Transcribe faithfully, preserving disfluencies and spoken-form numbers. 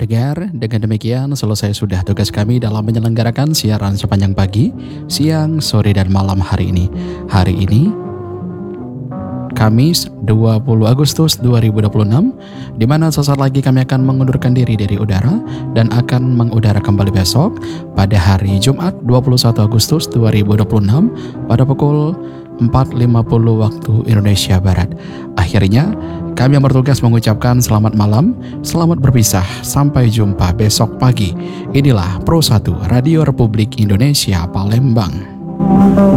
pendengar, dengan demikian selesai sudah tugas kami dalam menyelenggarakan siaran sepanjang pagi, siang, sore, dan malam hari ini. Hari ini, Kamis dua puluh Agustus dua ribu dua puluh enam, di mana sesaat lagi kami akan mengundurkan diri dari udara dan akan mengudara kembali besok pada hari Jumat dua puluh satu Agustus dua ribu dua puluh enam pada pukul empat lima puluh waktu Indonesia Barat. Akhirnya, kami yang bertugas mengucapkan selamat malam, selamat berpisah, sampai jumpa besok pagi. Inilah Pro satu Radio Republik Indonesia Palembang.